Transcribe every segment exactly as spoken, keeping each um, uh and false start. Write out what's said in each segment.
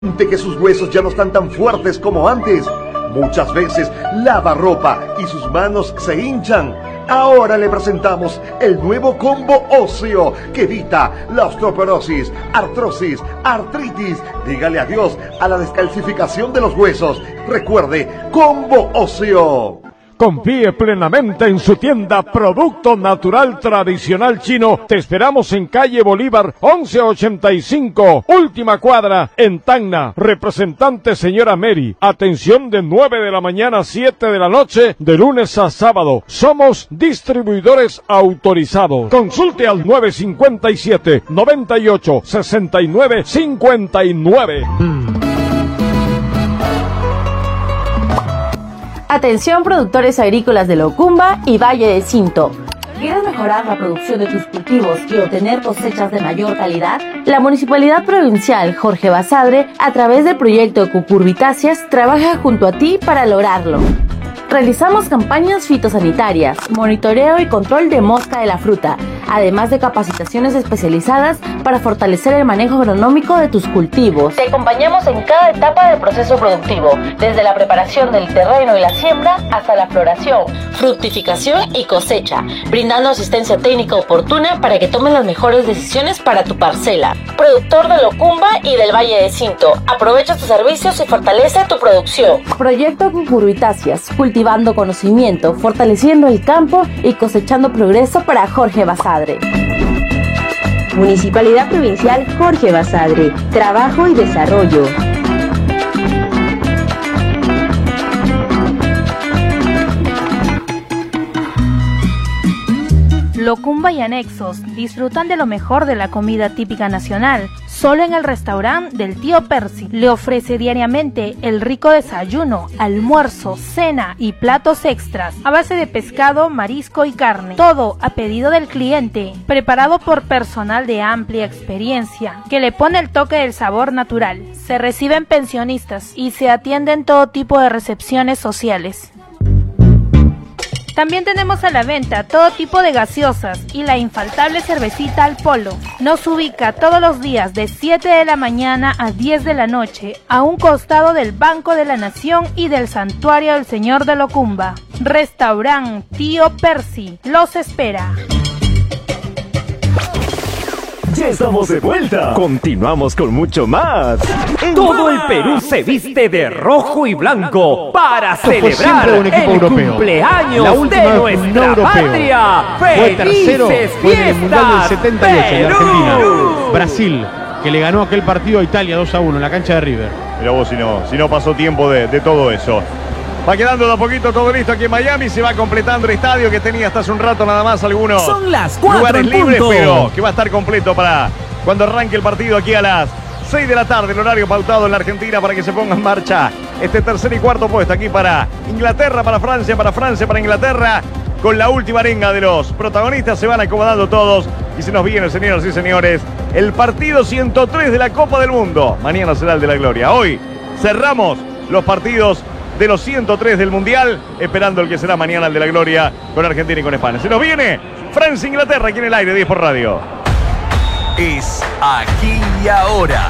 De que sus huesos ya no están tan fuertes como antes. Muchas veces lava ropa y sus manos se hinchan. Ahora le presentamos el nuevo combo óseo que evita la osteoporosis, artrosis, artritis. Dígale adiós a la descalcificación de los huesos. Recuerde, combo óseo. Confíe plenamente en su tienda Producto Natural Tradicional Chino. Te esperamos en calle Bolívar once ochenta y cinco, última cuadra, en Tacna. Representante señora Mary. Atención de nueve de la mañana a siete de la noche, de lunes a sábado. Somos distribuidores autorizados. Consulte al nueve cinco siete, noventa y ocho, sesenta y nueve cincuenta y nueve. Atención productores agrícolas de Locumba y Valle de Cinto. ¿Quieres mejorar la producción de tus cultivos y obtener cosechas de mayor calidad? La Municipalidad Provincial Jorge Basadre, a través del proyecto Cucurbitáceas, trabaja junto a ti para lograrlo. Realizamos campañas fitosanitarias, monitoreo y control de mosca de la fruta, además de capacitaciones especializadas para fortalecer el manejo agronómico de tus cultivos. Te acompañamos en cada etapa del proceso productivo, desde la preparación del terreno y la siembra hasta la floración, fructificación y cosecha, brindando asistencia técnica oportuna para que tomes las mejores decisiones para tu parcela. Productor de Locumba y del Valle de Cinto, aprovecha tus servicios y fortalece tu producción. Proyecto Cucurbitáceas, cultivando conocimiento, fortaleciendo el campo y cosechando progreso para Jorge Basadre. Municipalidad Provincial Jorge Basadre, trabajo y desarrollo. Locumba y anexos disfrutan de lo mejor de la comida típica nacional. Solo en el restaurante del tío Percy le ofrece diariamente el rico desayuno, almuerzo, cena y platos extras a base de pescado, marisco y carne. Todo a pedido del cliente, preparado por personal de amplia experiencia que le pone el toque del sabor natural. Se reciben pensionistas y se atienden todo tipo de recepciones sociales. También tenemos a la venta todo tipo de gaseosas y la infaltable cervecita al polo. Nos ubica todos los días de siete de la mañana a diez de la noche, a un costado del Banco de la Nación y del Santuario del Señor de Locumba. Restaurant Tío Percy los espera. Ya estamos de vuelta. Continuamos con mucho más. Todo el Perú se viste de rojo y blanco para celebrar un equipo el europeo. cumpleaños La última de vez fue un nuestra europeo. patria. Fue tercero, ¡Felices fue en el Mundial del fiestas, setenta y ocho en Perú! Argentina. Brasil, que le ganó aquel partido a Italia dos a uno en la cancha de River. Pero vos si no, si no pasó tiempo de, de todo eso. Va quedando de a poquito todo listo aquí en Miami. Se va completando el estadio que tenía hasta hace un rato nada más algunos Son las cuatro lugares en libres, punto. pero que va a estar completo para cuando arranque el partido aquí a las seis de la tarde, el horario pautado en la Argentina para que se ponga en marcha este tercer y cuarto puesto aquí para Inglaterra, para Francia, para Francia, para Inglaterra. Con la última arenga de los protagonistas se van acomodando todos y se nos viene, señoras y señores, el partido ciento tres de la Copa del Mundo. Mañana será el de la gloria. Hoy cerramos los partidos de los ciento tres del Mundial, esperando el que será mañana el de la gloria con Argentina y con España. Se nos viene Francia-Inglaterra aquí en el aire, diez por radio. Es aquí y ahora.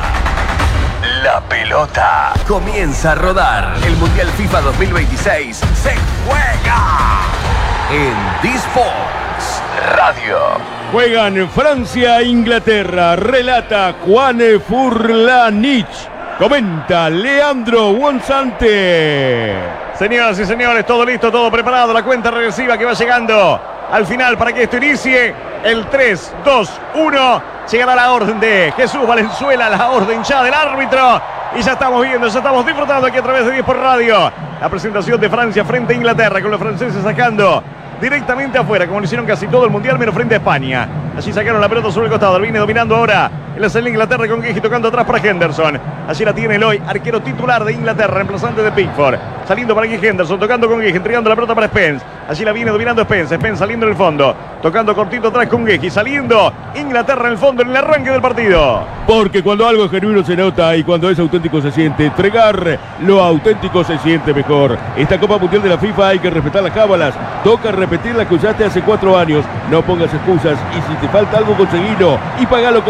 La pelota comienza a rodar. El Mundial FIFA dos mil veintiséis se juega en D-Sports Radio. Juegan Francia e Inglaterra. Relata Juan Furlanich. Comenta Leandro Gonzante. Señoras y señores, todo listo, todo preparado. La cuenta regresiva que va llegando al final para que esto inicie. El tres, dos, uno. Llegará la orden de Jesús Valenzuela, la orden ya del árbitro. Y ya estamos viendo, ya estamos disfrutando aquí a través de diez por radio. La presentación de Francia frente a Inglaterra, con los franceses sacando directamente afuera, como lo hicieron casi todo el Mundial, menos frente a España. Allí sacaron la pelota sobre el costado. Viene dominando ahora en la salida de Inglaterra con Gueji tocando atrás para Henderson. Allí la tiene Eloy, arquero titular de Inglaterra, reemplazante de Pickford. Saliendo para aquí Henderson, tocando con Gueji, entregando la pelota para Spence. Allí la viene dominando Spence. Spence saliendo en el fondo, tocando cortito atrás con Gueji. Saliendo Inglaterra en el fondo en el arranque del partido. Porque cuando algo es genuino se nota y cuando es auténtico se siente. Entregar lo auténtico se siente mejor. Esta Copa Mundial de la FIFA hay que respetar las cábalas. Toca repetir las que usaste hace cuatro años. No pongas excusas y si te falta algo conseguilo y pagalo con Visa o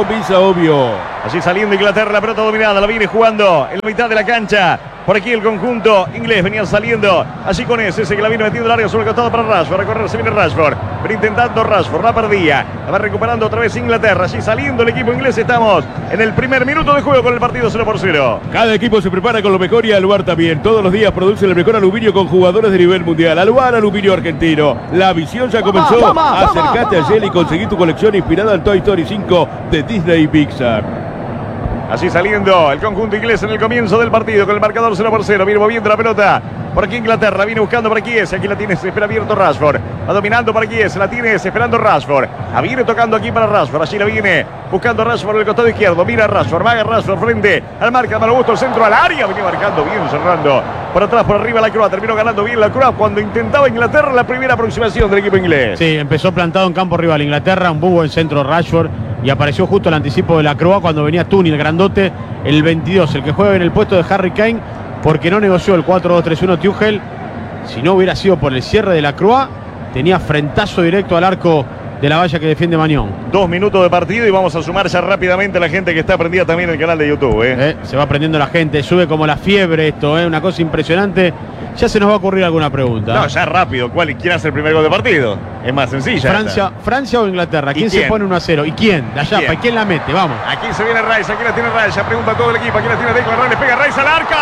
obvio. Allí saliendo Inglaterra, la pelota dominada, la viene jugando en la mitad de la cancha. Por aquí el conjunto inglés venía saliendo. Allí con ese, ese que la vino metiendo el área sobre el costado para Rashford. A correr se viene Rashford. Pero intentando Rashford, la perdía. La va recuperando otra vez Inglaterra. Allí saliendo el equipo inglés. Estamos en el primer minuto de juego con el partido cero por cero. Cada equipo se prepara con lo mejor y Aluar también. Todos los días producen el mejor aluminio con jugadores de nivel mundial. Aluar, aluminio argentino. La visión ya comenzó. Vamos, vamos, Acércate vamos. a Shell y conseguí tu colección inspirada en Toy Story cinco de Disney y Pixar. Así saliendo el conjunto inglés en el comienzo del partido con el marcador cero por cero. Viene moviendo la pelota. Por aquí Inglaterra, viene buscando para Kies. Aquí la tiene, se espera abierto Rashford. Va dominando para Kies, la tiene, se esperando Rashford. La viene tocando aquí para Rashford. Allí la viene buscando Rashford en el costado izquierdo. Mira Rashford, va a Rashford frente al marca. Malo gusto el centro al área. Venía marcando bien, cerrando. Por atrás, por arriba la Croa. Terminó ganando bien la Croa cuando intentaba Inglaterra la primera aproximación del equipo inglés. Sí, empezó plantado en campo rival Inglaterra. Un bubo en centro Rashford. Y apareció justo el anticipo de la Croa cuando venía Tuni, el grandote, el veintidós, el que juega en el puesto de Harry Kane, porque no negoció el cuatro dos tres uno Tuchel. Si no hubiera sido por el cierre de la Croa, tenía frentazo directo al arco de la valla que defiende Mañón. Dos minutos de partido y vamos a sumar ya rápidamente a la gente que está prendida también en el canal de YouTube. ¿eh? Eh, se va prendiendo la gente, sube como la fiebre esto, ¿eh? Una cosa impresionante. Ya se nos va a ocurrir alguna pregunta. No, ya rápido. ¿Cuál, ¿Quién hace el primer gol de partido? Es más sencilla. Francia, esta. Francia o Inglaterra. ¿Quién, quién? se pone uno a cero? ¿Y quién? De allá, ¿Quién? ¿para quién la mete? Vamos. Aquí se viene Rice, aquí la tiene Rice. Ya pregunta todo el equipo. Aquí la tiene Declan Rice. Le pega Rice al arco.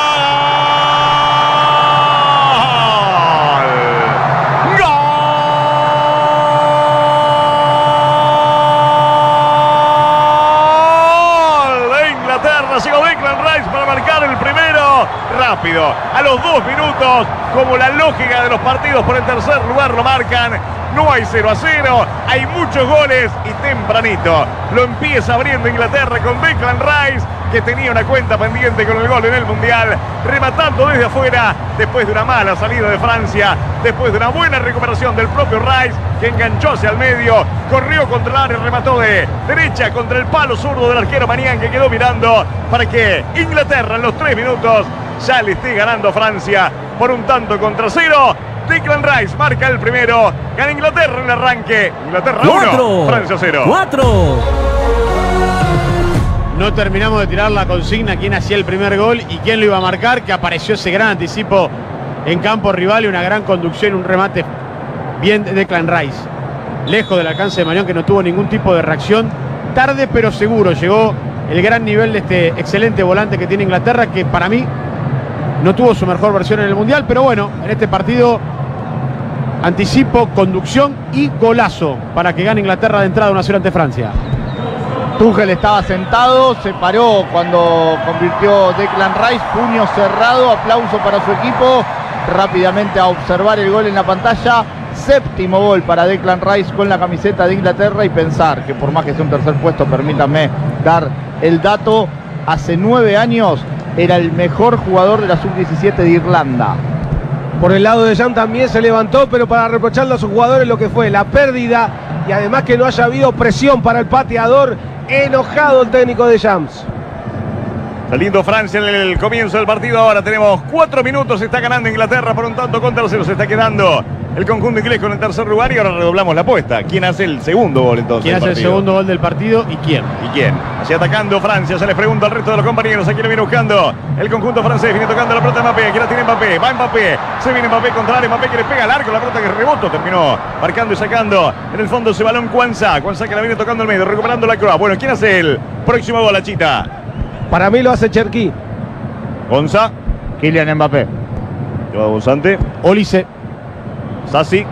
Llegó Declan Rice para marcar el primero rápido, a los dos minutos, como la lógica de los partidos por el tercer lugar lo marcan. No hay cero a cero, hay muchos goles y tempranito lo empieza abriendo Inglaterra con Declan Rice, que tenía una cuenta pendiente con el gol en el Mundial, rematando desde afuera después de una mala salida de Francia, después de una buena recuperación del propio Rice, que enganchó hacia el medio, corrió contra el área, remató de derecha contra el palo zurdo del arquero Manián, que quedó mirando para que Inglaterra en los tres minutos ya le esté ganando a Francia por un tanto contra cero. Declan Rice marca el primero, gana Inglaterra en el arranque. Inglaterra uno, Francia cero. ¡Cuatro! No terminamos de tirar la consigna quién hacía el primer gol y quién lo iba a marcar, que apareció ese gran anticipo en campo rival y una gran conducción, un remate bien de Declan Rice. Lejos del alcance de Mañón, que no tuvo ningún tipo de reacción. Tarde pero seguro llegó el gran nivel de este excelente volante que tiene Inglaterra, que para mí no tuvo su mejor versión en el Mundial, pero bueno, en este partido anticipo, conducción y golazo para que gane Inglaterra de entrada uno a cero ante Francia. Tuchel estaba sentado, se paró cuando convirtió Declan Rice, puño cerrado, aplauso para su equipo, rápidamente a observar el gol en la pantalla, séptimo gol para Declan Rice con la camiseta de Inglaterra, y pensar que por más que sea un tercer puesto, permítanme dar el dato, hace nueve años era el mejor jugador de la sub diecisiete de Irlanda. Por el lado de Jam también se levantó, pero para reprocharle a sus jugadores lo que fue la pérdida y además que no haya habido presión para el pateador. Enojado el técnico de Jams. Saliendo Francia en el comienzo del partido. Ahora tenemos cuatro minutos. Está ganando Inglaterra por un tanto contra cero. Se está quedando el conjunto inglés con el tercer lugar y ahora redoblamos la apuesta. ¿Quién hace el segundo gol entonces? ¿Quién hace el segundo gol del partido y quién? ¿Y quién? Así atacando Francia. Ya les pregunto al resto de los compañeros. Aquí lo viene buscando el conjunto francés. Viene tocando la pelota de Mbappé. Aquí la tiene Mbappé. Va Mbappé. Se viene Mbappé contra área. Mbappé que le pega al arco. La pelota que rebotó. Terminó marcando y sacando. En el fondo ese balón Kwanza. Kwanza que la viene tocando el medio. Recuperando la Croa. Bueno, ¿quién hace el próximo gol, la Chita? Para mí lo hace Cherki. Gonza. Kylian Mbappé. Lleva Gonzante. Olise. Sassi.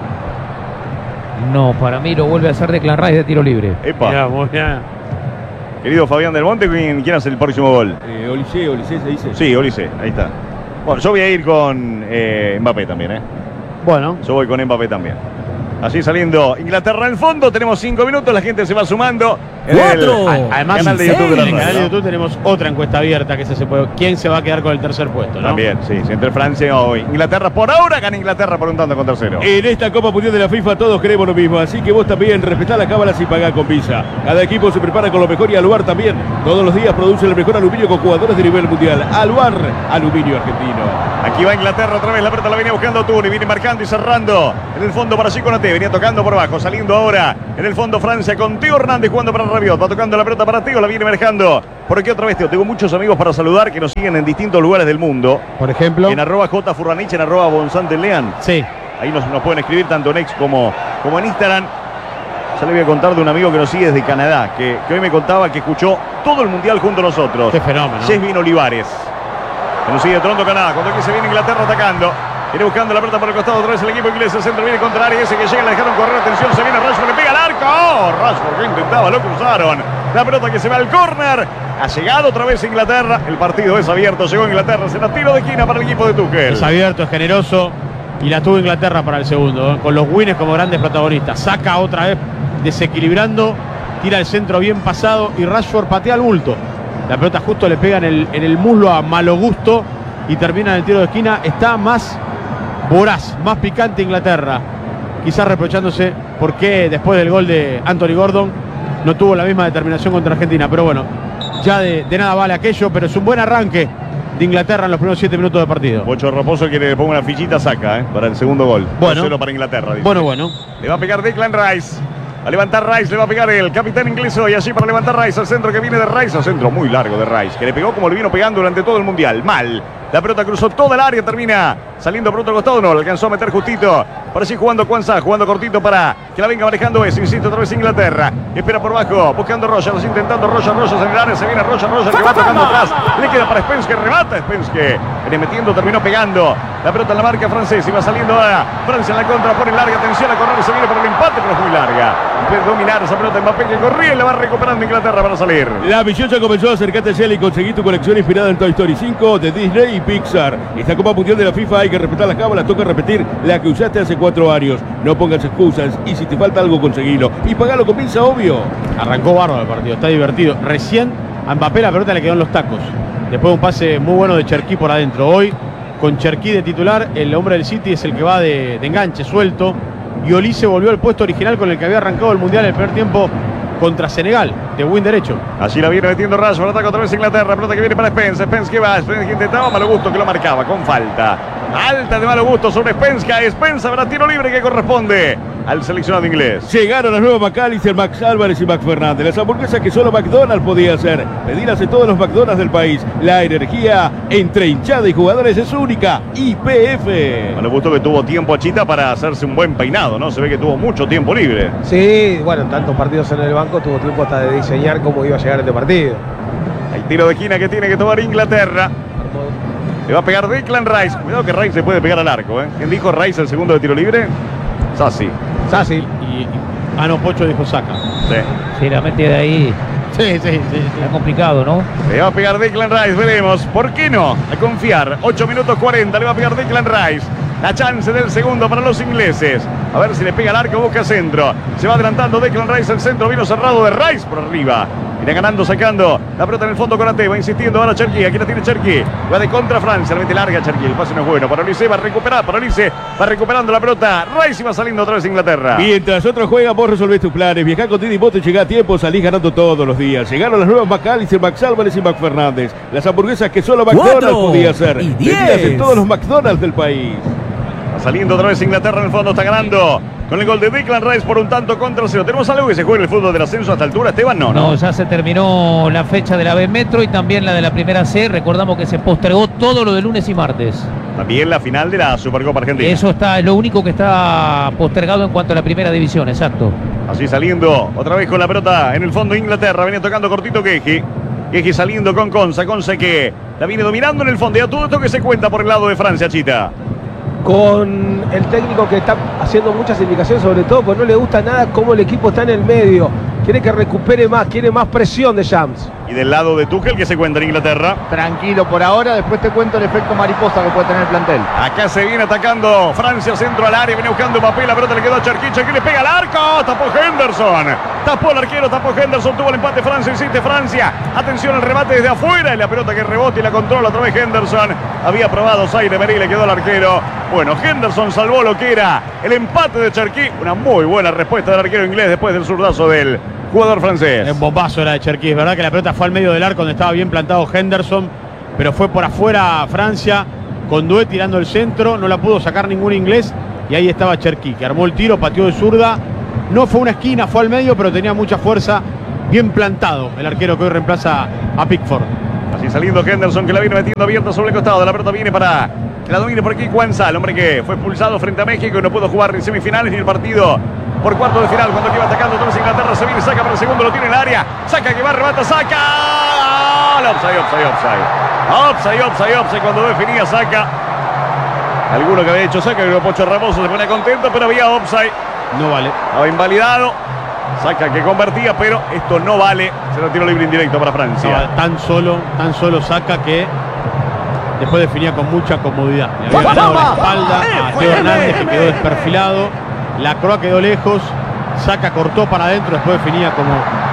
No, para mí lo vuelve a hacer Declan Rice de tiro libre. Epa. Ya, muy bien. Querido Fabián del Monte, ¿quién, quién hace el próximo gol? Eh, Olise, Olise se dice. Sí, Olise, ahí está. Bueno, yo voy a ir con eh, Mbappé también, ¿eh? Bueno. Yo voy con Mbappé también. Así saliendo Inglaterra en el fondo, tenemos cinco minutos, la gente se va sumando en ¡Cuatro! el Además, canal de YouTube de la en el canal de radio. YouTube tenemos otra encuesta abierta que se puede. ¿Quién se va a quedar con el tercer puesto? ¿no? También, sí, si entre Francia o Inglaterra. Por ahora gana Inglaterra por un tanto con tercero. En esta Copa Mundial de la FIFA todos queremos lo mismo, así que vos también respetá las cábalas y pagá con Visa. Cada equipo se prepara con lo mejor y Aluar también. Todos los días produce el mejor aluminio con jugadores de nivel mundial. Aluar, aluminio argentino. Aquí va Inglaterra otra vez, la pelota la venía buscando Tuni, viene marcando y cerrando. En el fondo para Chico Nate, venía tocando por abajo, saliendo ahora. En el fondo Francia con Teo Hernández jugando para Rabiot, va tocando la pelota para Teo, la viene manejando. Por aquí otra vez, Teo, tengo muchos amigos para saludar que nos siguen en distintos lugares del mundo. Por ejemplo. En arroba J Furranich, en arroba Bonsante Lean. Sí. Ahí nos, nos pueden escribir tanto en X como, como en Instagram. Ya le voy a contar de un amigo que nos sigue desde Canadá, que, que hoy me contaba que escuchó todo el mundial junto a nosotros. Qué fenómeno. Jesvin Olivares. Que nos sigue de Toronto, Canadá. Cuando aquí se viene Inglaterra atacando. Viene buscando la pelota por el costado otra vez el equipo inglés. El centro viene contra área. Ese que llega, le dejaron correr. Atención, se viene Rashford, le pega al arco. ¡Oh! Rashford que intentaba, lo cruzaron. La pelota que se va al córner. Ha llegado otra vez Inglaterra. El partido es abierto. Llegó Inglaterra. Será tiro de esquina para el equipo de Tuchel. Es abierto, es generoso. Y la tuvo Inglaterra para el segundo, ¿eh? Con los Wines como grandes protagonistas. Saca otra vez desequilibrando. Tira el centro bien pasado. Y Rashford patea al bulto. La pelota justo le pega en el, en el muslo a Malo Gusto. Y termina en el tiro de esquina. Está más voraz, más picante Inglaterra. Quizás reprochándose por qué después del gol de Anthony Gordon no tuvo la misma determinación contra Argentina. Pero bueno, ya de, de nada vale aquello. Pero es un buen arranque de Inglaterra en los primeros siete minutos de partido. Pocho Raposo quiere que le ponga una fichita, saca eh, para el segundo gol. Bueno. Cero para Inglaterra. Dice. Bueno, bueno. Le va a pegar Declan Rice. A levantar Rice, le va a pegar el capitán inglés hoy. Allí para levantar Rice, al centro que viene de Rice. Al centro muy largo de Rice, que le pegó como le vino pegando durante todo el mundial. Mal. La pelota cruzó toda el área, termina saliendo por otro costado. No, le alcanzó a meter justito. Por así jugando Kwanzaa, jugando cortito para que la venga manejando eso. Insiste otra vez Inglaterra. Espera por bajo, buscando Rogers, intentando Rogers, Rogers en el área. Se viene Rogers, Rogers que va tocando atrás. Le queda para Spence, que remata Spence, que viene metiendo, terminó pegando. La pelota en la marca francesa. Y va saliendo ahora Francia en la contra. Pone larga, atención a correr. Se viene por el empate, pero es muy larga. Puede dominar esa pelota Mbappé que corría y la va recuperando Inglaterra para salir. La misión ya comenzó. Acercate a Shell y conseguí tu colección inspirada en Toy Story cinco de Disney y Pixar. Esta Copa Mundial de la FIFA hay que respetar las cábalas. Toca repetir la que usaste hace cuatro años. No pongas excusas y si te falta algo conseguilo. Y pagalo con Pinza, obvio. Arrancó bárbaro el partido, está divertido. Recién a Mbappé la pelota le quedó en los tacos. Después un pase muy bueno de Cherki por adentro. Hoy con Cherki de titular, el hombre del City es el que va de, de enganche, suelto. Y Olise volvió al puesto original con el que había arrancado el Mundial en el primer tiempo contra Senegal, de win derecho. Allí la viene metiendo Rashford, ataca otra vez Inglaterra, pelota que viene para Spence, Spence que va, Spence que intentaba, Malo Gusto que lo marcaba con falta. Alta de Malo Gusto sobre Spence, que Spence habrá tiro libre que corresponde al seleccionado inglés. Llegaron las nuevas McAllister, Max Álvarez y Max Fernández. Las hamburguesas que solo McDonald's podía hacer. Pedirlas en todos los McDonald's del país. La energía entre hinchada y jugadores es única. Y P F. Malo Gusto que tuvo tiempo a Chita para hacerse un buen peinado, ¿no? Se ve que tuvo mucho tiempo libre. Sí, bueno, tantos partidos en el banco, tuvo tiempo hasta de diseñar cómo iba a llegar este partido. El tiro de esquina que tiene que tomar Inglaterra. Le va a pegar Declan Rice. Cuidado que Rice se puede pegar al arco, ¿eh? ¿Quién dijo Rice el segundo de tiro libre? Sassi. Sassi. Y, y, ah, no, Pocho dijo Saka. Sí. Sí, la mente de ahí. Sí, sí, sí, sí. Está complicado, ¿no? Le va a pegar Declan Rice, veremos. ¿Por qué no? A confiar. ocho minutos cuarenta, le va a pegar Declan Rice. La chance del segundo para los ingleses. A ver si le pega al arco, busca centro. Se va adelantando Declan Rice, el centro vino cerrado de Rice por arriba. Viene ganando, sacando la pelota en el fondo con Ate. Va insistiendo ahora Cherki. Aquí la tiene Cherki. Va de contra Francia. La mete larga Cherki. El pase no es bueno. Para Olise va a recuperar. Para Olise va recuperando la pelota. Rice va saliendo otra vez Inglaterra. Mientras otros juegan, vos resolvés tus planes. Viajá con Didi Bote, llegá a tiempo, salís ganando todos los días. Llegaron las nuevas McAllister, Max Álvarez y Max Fernández. Las hamburguesas que solo McDonald's podía hacer. Pedidas en todos los McDonald's del país. Va saliendo otra vez Inglaterra en el fondo. Está ganando con el gol de Declan Rice por un tanto contra cero. ¿Tenemos algo que se juegue en el fútbol del ascenso a esta altura, Esteban? No, no. No, ya se terminó la fecha de la B Metro y también la de la primera C. Recordamos que se postergó todo lo de lunes y martes. También la final de la Supercopa Argentina. Eso está, es lo único que está postergado en cuanto a la primera división, exacto. Así saliendo otra vez con la pelota en el fondo Inglaterra. Venía tocando cortito Keji. Keji saliendo con Conza. Conza que la viene dominando en el fondo. Y a todo esto que se cuenta por el lado de Francia, Chita. Con el técnico que está haciendo muchas indicaciones, sobre todo porque no le gusta nada cómo el equipo está en el medio. Quiere que recupere más, quiere más presión de Shams. Y del lado de Tuchel, que se cuenta en Inglaterra. Tranquilo por ahora, después te cuento el efecto mariposa que puede tener el plantel. Acá se viene atacando Francia, centro al área, viene buscando Mbappé, la pelota le quedó a Cherki, Cherki le pega al arco, tapó Henderson. Tapó el arquero, tapó Henderson, tuvo el empate Francia, insiste Francia. Atención al remate desde afuera y la pelota que rebota y la controla otra vez Henderson. Había probado Zaire Emery, le quedó al arquero. Bueno, Henderson salvó lo que era el empate de Cherki. Una muy buena respuesta del arquero inglés después del zurdazo del jugador francés. Un bombazo era de Cherki. Es verdad que la pelota fue al medio del arco donde estaba bien plantado Henderson, pero fue por afuera Francia, con Doué tirando el centro, no la pudo sacar ningún inglés y ahí estaba Cherki, que armó el tiro, pateó de zurda. No fue una esquina, fue al medio, pero tenía mucha fuerza. bien plantado el arquero que hoy reemplaza a Pickford. Así saliendo Henderson, que la viene metiendo abierta sobre el costado. La pelota viene para que la domine por aquí Cuanza, el hombre que fue expulsado frente a México y no pudo jugar ni semifinales ni el partido por cuarto de final. Cuando iba atacando otra vez Inglaterra, se viene, saca para el segundo, lo tiene en el área. Saca que va, remata, saca. ¡Oh! Offside, offside, offside. Offside, offside, offside. Cuando definía, saca. Alguno que había hecho saca, que Pocho Ramoso se pone contento, pero había offside. No vale. Estaba invalidado. Saca que convertía, pero esto no vale. Se lo tiro libre indirecto para Francia. Estaba tan solo, tan solo saca que después definía con mucha comodidad. Le había ganado la espalda a Teo Hernández, que quedó desperfilado. La Croa quedó lejos. Saca, cortó para adentro, después definía como...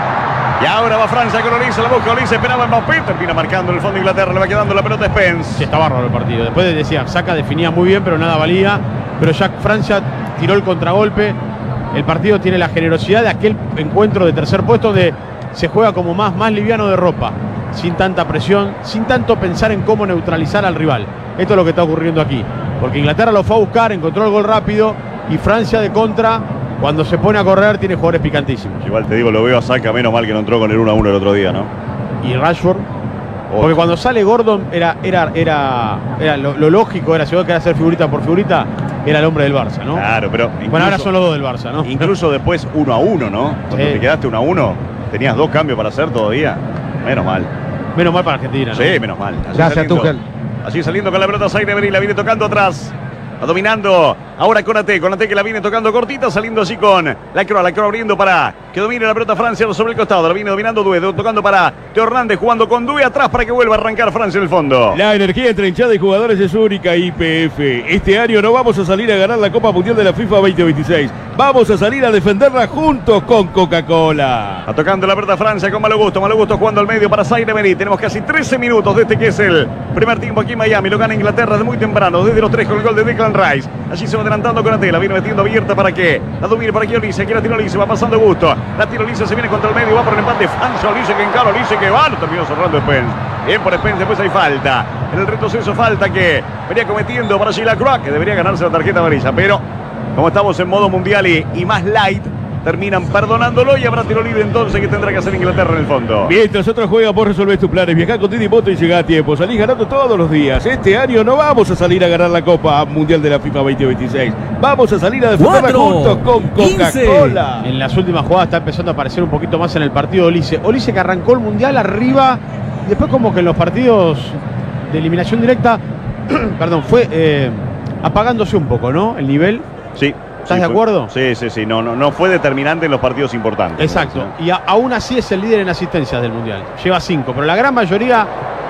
Y ahora va Francia con Olise, la busca Olise, esperaba Mbappé, termina marcando en el fondo de Inglaterra, le va quedando la pelota a Spence. Sí, está bárbaro el partido. Después decía, Saca definía muy bien, pero nada valía. Pero ya Francia tiró el contragolpe. El partido tiene la generosidad de aquel encuentro de tercer puesto donde se juega como más, más liviano de ropa, sin tanta presión, sin tanto pensar en cómo neutralizar al rival. Esto es lo que está ocurriendo aquí, porque Inglaterra lo fue a buscar, encontró el gol rápido y Francia de contra, cuando se pone a correr, tiene jugadores picantísimos. Igual te digo, lo veo a Saca, menos mal que no entró con el uno a uno el otro día, ¿no? Y Rashford, porque cuando sale Gordon era, era, era, era lo, lo lógico, era si vos querés hacer figurita por figurita, era el hombre del Barça, ¿no? Claro, pero incluso, bueno, ahora son los dos del Barça, ¿no? Incluso después uno a uno, ¿no? Cuando Sí. te quedaste uno a uno, tenías dos cambios para hacer todavía. Menos mal. Menos mal para Argentina, ¿no? Sí, menos mal. Así Gracias, saliendo, Tuchel. Así saliendo con la pelota Zaire Emery, la viene tocando atrás. Va dominando ahora Konaté, Konaté que la viene tocando cortita, saliendo así con la Croa, la Croa abriendo para que domine la pelota Francia sobre el costado, la viene dominando Due, tocando para Teo Hernández, jugando con Due atrás para que vuelva a arrancar Francia en el fondo. La energía entre hinchada y jugadores es única. Y P F. Este año no vamos a salir a ganar la Copa Mundial de la FIFA veinte veintiséis. Vamos a salir a defenderla juntos con Coca-Cola. Está tocando la pelota Francia con Malo Gusto, Malo Gusto jugando al medio para Zaire Emery. Tenemos casi trece minutos de este que es el primer tiempo aquí en Miami. Lo gana Inglaterra de muy temprano, desde los tres con el gol de Declan Rice. Allí se va adelantando Konaté, la viene metiendo abierta para que la domine para aquí Olise. Aquí la tira Olise, va pasando Gusto. La tira Olise, se viene contra el medio, va por el empate. Francia, Olise que encara, Olise que va, lo terminó cerrando Spence. Bien por Spence, después hay falta. En el retroceso falta que venía cometiendo para Sheila Croix, que debería ganarse la tarjeta amarilla, pero como estamos en modo mundial y, y más light, terminan perdonándolo y habrá tiro libre entonces que tendrá que hacer Inglaterra en el fondo. Mientras otros juegan, vos resolvés tus planes. Viajá con Didi Moto y llegá a tiempo. Salís ganando todos los días. Este año no vamos a salir a ganar la Copa Mundial de la FIFA veinte veintiséis. Vamos a salir a defenderla juntos con Coca-Cola. En las últimas jugadas está empezando a aparecer un poquito más en el partido de Olise. Olise que arrancó el Mundial arriba y después como que en los partidos de eliminación directa, perdón, fue eh, apagándose un poco, ¿no? El nivel. Sí. ¿Estás sí, de acuerdo? Fue, sí, sí, sí. No, no, no fue determinante en los partidos importantes. Exacto. Y a, aún así es el líder en asistencias del Mundial. Lleva cinco, pero la gran mayoría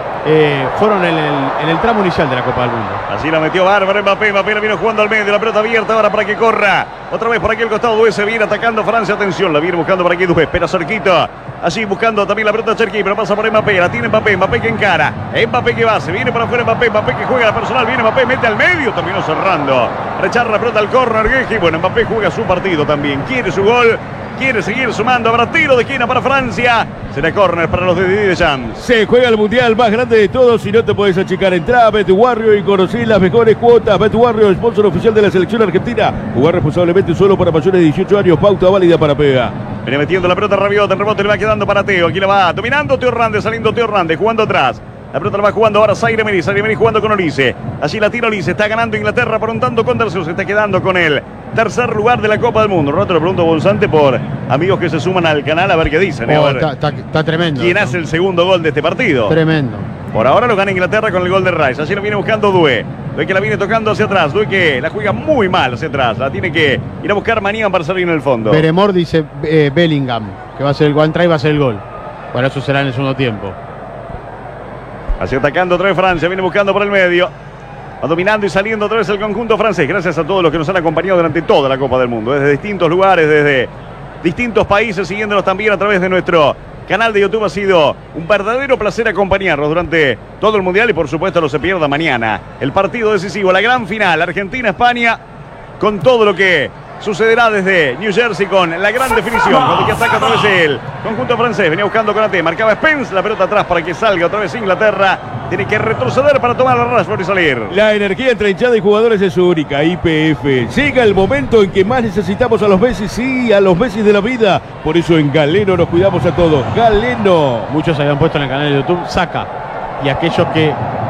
eh, fueron en el, en el tramo inicial de la Copa del Mundo. Así la metió bárbaro Mbappé. Mbappé la vino jugando al medio. La pelota abierta ahora para que corra. Otra vez por aquí el costado. Due se viene atacando Francia. Atención, la viene buscando por aquí Due. Espera cerquita. Así buscando también la pelota Cherki, pero pasa por Mbappé. La tiene Mbappé. Mbappé que encara. Mbappé que va. Se viene para afuera Mbappé. Mbappé que juega la personal. Viene Mbappé. Mete al medio. Terminó cerrando. Recharra la pelota al córner. Gueji. Bueno, Mbappé juega su partido también. Quiere su gol. Quiere seguir sumando. Habrá tiro de esquina para Francia. Será córner para los de Didier Deschamps. Se juega el mundial más grande de todos y no te puedes achicar. Entrá a BetWarrior y conocí las mejores cuotas. BetWarrior, sponsor oficial de la selección argentina. Jugar responsablemente solo para mayores de dieciocho años. Pauta válida para P A. Viene metiendo la pelota Rabiot. El rebote le va quedando para Teo. Aquí la va dominando Teo Hernández. Saliendo Teo Hernández. Jugando atrás. La pelota la va jugando ahora Zaire Emery. Zaire Emery jugando con Olise. Allí la tira Olise. Está ganando Inglaterra por un tanto con tercio. Se está quedando con el tercer lugar de la Copa del Mundo. Un rato le pregunto a Bonzante por amigos que se suman al canal a ver qué dicen. Oh, a ver está, está, está tremendo. ¿Quién ¿no? hace el segundo gol de este partido? Tremendo. Por ahora lo gana Inglaterra con el gol de Rice. Allí lo viene buscando Due. Due que la viene tocando hacia atrás. Due que la juega muy mal hacia atrás. La tiene que ir a buscar Manigan para salir en el fondo. Beremor dice eh, Bellingham, que va a ser el one try, va a ser el gol. Bueno, eso será en el segundo tiempo. Así atacando otra vez Francia, viene buscando por el medio. Va dominando y saliendo otra vez el conjunto francés. Gracias a todos los que nos han acompañado durante toda la Copa del Mundo. Desde distintos lugares, desde distintos países, siguiéndonos también a través de nuestro canal de YouTube. Ha sido un verdadero placer acompañarnos durante todo el Mundial. Y por supuesto no se pierda mañana el partido decisivo, la gran final, Argentina-España. Con todo lo que sucederá desde New Jersey con la gran definición. Cuando que ataca otra vez el conjunto francés. Venía buscando Konaté. Marcaba Spence. La pelota atrás para que salga otra vez Inglaterra. Tiene que retroceder para tomar a Rashford y salir. La energía entre hinchada y jugadores es única. I P F. Llega el momento en que más necesitamos a los Messi. Sí, a los Messi de la vida. Por eso en Galeno nos cuidamos a todos. Galeno. Muchos habían puesto en el canal de YouTube Saca. Y aquellos que